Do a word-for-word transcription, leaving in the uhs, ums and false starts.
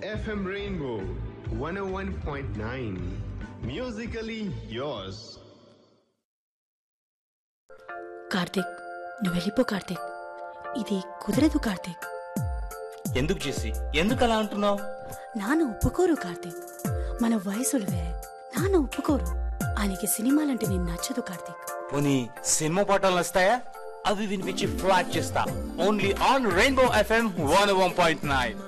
F M Rainbow one oh one point nine. Musically yours. Karthik, నువ్వు వెళ్ళిపో కార్తీక్. ఇది కుదరదు కార్తీక్. ఎందుకు చేసి ఎందుకు అలా అంటున్నావు? నాన్న ఒప్పుకోరు కార్తీక్. మన వయసులు వేరే. నాన్న ఒప్పుకోరు. ఆయనకి సినిమాలంటే నేను నచ్చదు కార్తీక్. పోనీ సినిమా పాటలు వస్తాయా? అవి వినిపించి ఫ్లాట్ చేస్తా. Only on rainbow FM one one point nine.